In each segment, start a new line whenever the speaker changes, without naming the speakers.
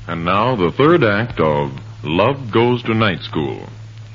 And now the third act of Love Goes to Night School.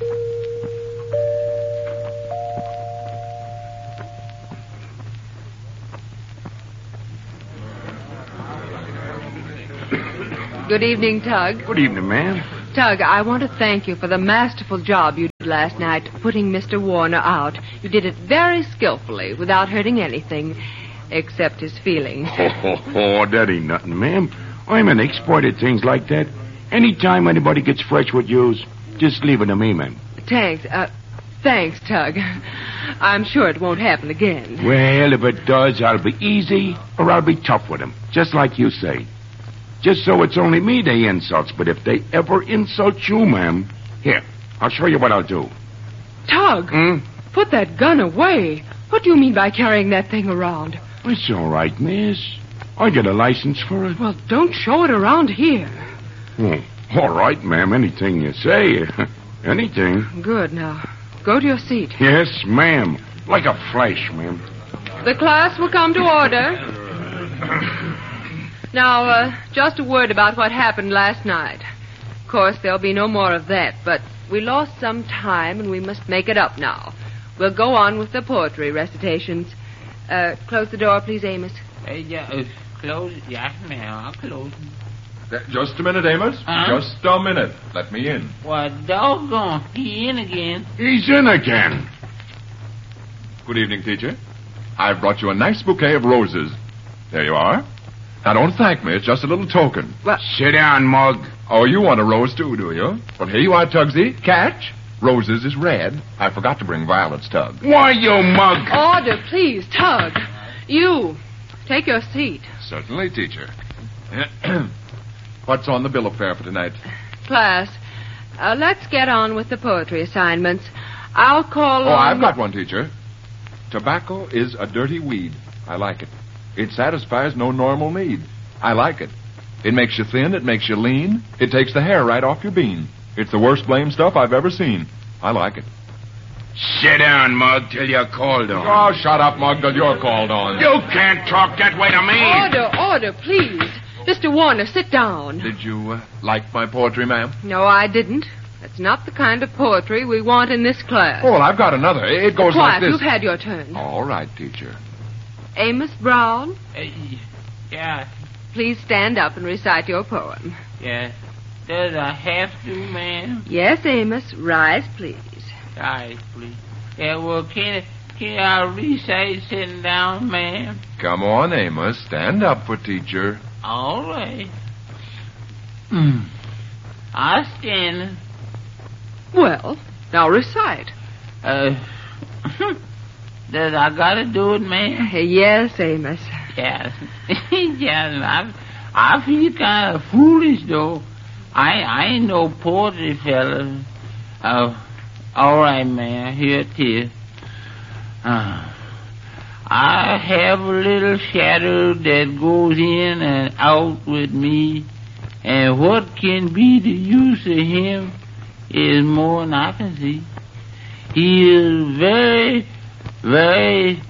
Good evening, Tug.
Good evening, ma'am.
Tug, I want to thank you for the masterful job you did last night putting Mr. Warner out. You did it very skillfully without hurting anything except his feelings.
That ain't nothing, ma'am. I'm an expert at things like that. Anytime anybody gets fresh with yous, just leave it to me, ma'am.
Thanks, Tug. I'm sure it won't happen again.
Well, if it does, I'll be easy or I'll be tough with him, just like you say. Just so it's only me they insults, but if they ever insult you, ma'am, here, I'll show you what I'll do.
Tug, put that gun away. What do you mean by carrying that thing around?
It's all right, miss. I get a license for it.
Well, don't show it around here.
Oh, all right, ma'am. Anything you say. Anything.
Good. Now, go to your seat.
Yes, ma'am. Like a flash, ma'am.
The class will come to order. Now, just a word about what happened last night. Of course, there'll be no more of that, but we lost some time and we must make it up now. We'll go on with the poetry recitations. Close the door, please, Amos.
Close it. Yes, ma'am. I'll close it.
Just a minute, Amos.
Huh?
Just a minute. Let me in.
Well, doggone. He in again.
He's in again.
Good evening, teacher. I've brought you a nice bouquet of roses. There you are. Now, don't thank me. It's just a little token.
Well,
sit down, Mug.
Oh, you want a rose, too, do you? Well, here you are, Tugsy. Catch. Roses is red. I forgot to bring violets, Tug.
Why, you mug?
Order, please, Tug. You, take your seat.
Certainly, teacher. What's on the bill of fare for tonight?
Class, let's get on with the poetry assignments. I'll call on...
I've got one, teacher. Tobacco is a dirty weed. I like it. It satisfies no normal need. I like it. It makes you thin. It makes you lean. It takes the hair right off your bean. It's the worst blame stuff I've ever seen. I like it.
Sit down, Mug, till you're called on.
Oh, shut up, Mug, till you're called on.
You can't talk that way to me.
Order, please. Mr. Warner, sit down.
Did you like my poetry, ma'am?
No, I didn't. That's not the kind of poetry we want in this class.
Oh, well, I've got another. It goes like
Quiet,
this.
you've had your turn.
All right, teacher.
Amos Brown,
Yeah.
please stand up and recite your poem.
Yeah. Does I have to, ma'am?
Yes, Amos. Rise, please.
Rise, please. Yeah, well, can I recite sitting down, ma'am?
Come on, Amos. Stand up for teacher.
All right. I stand.
Well, now recite.
Does I gotta do it, ma'am?
Yes, Amos.
Yes. Yes, I feel kind of foolish, though. I ain't no poetry fella. All right, man. Here it is. I have a little shadow that goes in and out with me, and what can be the use of him is more than I can see. He is very, very,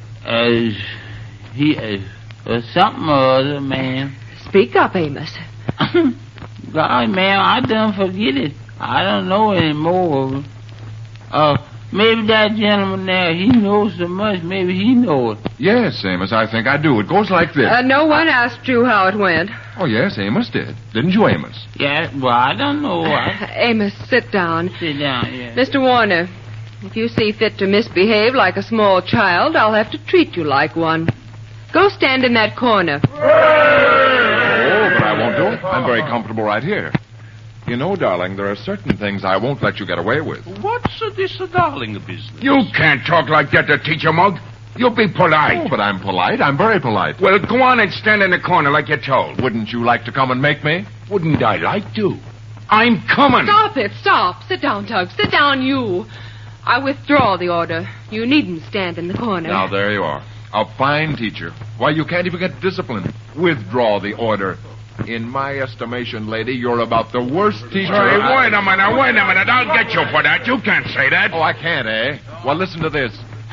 something or other, ma'am.
Speak up, Amos.
God, ma'am, I done forget it. I don't know anymore. Maybe that gentleman there, he knows so much, maybe he knows it.
Yes, Amos, I think I do. It goes like this.
No one asked you how it went.
Oh, yes, Amos did. Didn't you, Amos?
Yeah, well, I don't know.
Amos, sit down.
Sit down, yeah.
Mr. Warner, if you see fit to misbehave like a small child, I'll have to treat you like one. Go stand in that corner.
Oh, but I won't do it. I'm very comfortable right here. You know, darling, there are certain things I won't let you get away with.
What's this darling business?
You can't talk like that to teacher, Mug. You be polite.
Oh, but I'm polite. I'm very polite.
Well, go on and stand in the corner like you're told.
Wouldn't you like to come and make me?
Wouldn't I like to? I'm coming.
Stop it, stop. Sit down, Tug. Sit down, you. I withdraw the order. You needn't stand in the corner.
Now, there you are. A fine teacher. Why, you can't even get discipline. Withdraw the order. In my estimation, lady, you're about the worst teacher.
Hey, wait a minute. I'll get you for that. You can't say that.
Oh, I can't, eh? Well, listen to this.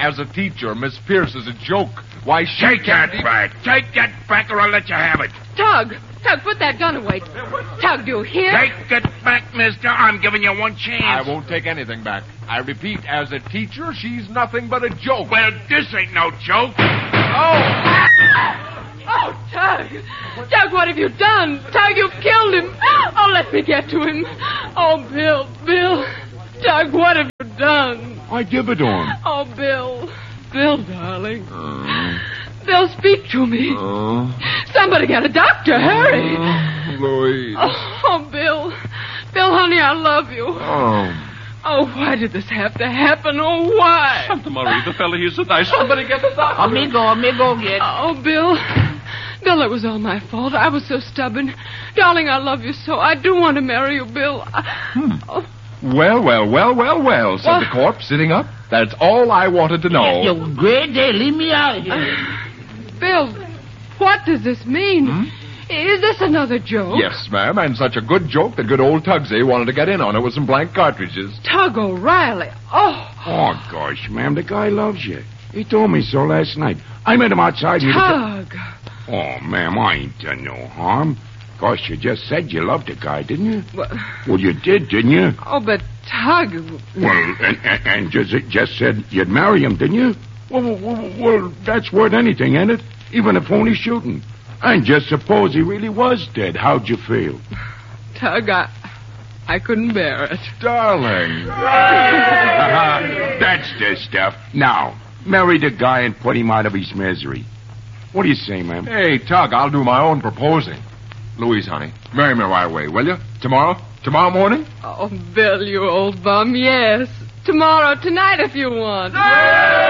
as a teacher. Miss Pierce is a joke. Why, she
Take
can't
that back. Take that back or I'll let you have it.
Tug, put that gun away. Tug, do you hear?
Take it back, mister. I'm giving you one chance.
I won't take anything back. I repeat, as a teacher, she's nothing but a joke.
Well, this ain't no joke.
Oh!
Oh, Tug! Tug, what have you done? Tug, you've killed him. Oh, let me get to him. Oh, Bill. Tug, what have you done?
I give it to him.
Oh, Bill, darling. Bill, speak to me. Somebody get a doctor. Hurry.
Louise.
Oh, Bill, honey, I love you. Oh, why did this have to happen? Oh, why?
Santa Maria, the fella here's so nice. Somebody get the doctor.
Amigo, get.
Oh, Bill, it was all my fault. I was so stubborn. Darling, I love you so. I do want to marry you, Bill. Oh.
Well, said the corpse, sitting up. That's all I wanted to know.
You great day, leave me out of here.
Bill, what does this mean? Is this another joke?
Yes, ma'am, and such a good joke that good old Tugsy wanted to get in on it with some blank cartridges.
Tug O'Reilly. Oh.
Oh, gosh, ma'am, the guy loves you. He told me so last night. I met him outside.
Tug.
Oh, ma'am, I ain't done no harm. Gosh, you just said you loved the guy, didn't you? Well, you did, didn't you?
Oh, but Tug...
Well, and just said you'd marry him, didn't you? Well, that's worth anything, ain't it? Even if only shooting. And just suppose he really was dead. How'd you feel?
Tug, I couldn't bear it.
Darling.
That's the stuff. Now, marry the guy and put him out of his misery. What do you say, ma'am?
Hey, Tug, I'll do my own proposing. Louise, honey, marry me right away, will you? Tomorrow morning?
Oh, Bill, you old bum, yes. Tomorrow, tonight, if you want.